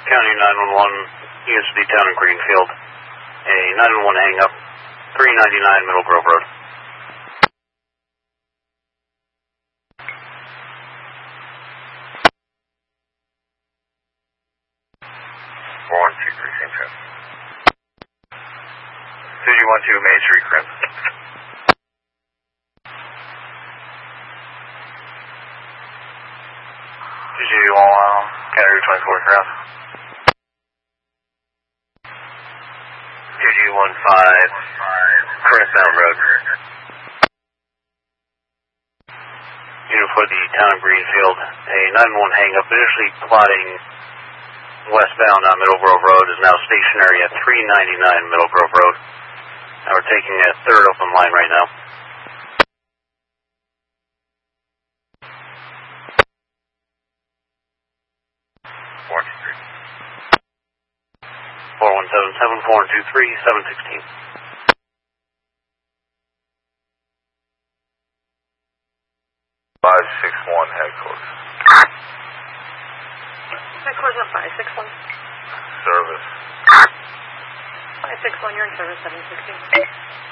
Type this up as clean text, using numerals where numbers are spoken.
County 911, USD Town and Greenfield. A 911 hang up, 399 Middle Grove Road. Same trip. 212 Main Street, Crim. Did you want County Route 24 Crown? 2215 Curtis Mountain Road. Unit for the Town of Greenfield, a 911 hang up, initially plotting westbound on Middle Grove Road, is now stationary at 399 Middle Grove Road. Now we're taking a third open line right now. Warranty 4177-4123-716. 561 headquarters. Headquarters at 561. Service. 561, you're in service 716.